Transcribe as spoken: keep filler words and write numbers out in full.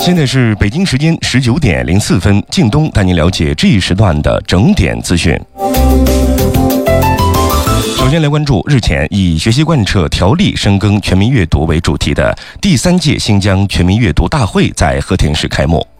现在是北京时间十九点零四分，靳东带您了解这一时段的整点资讯。首先来关注日前以学习贯彻条例深耕全民阅读为主题的第三届新疆全民阅读大会在和田市开幕。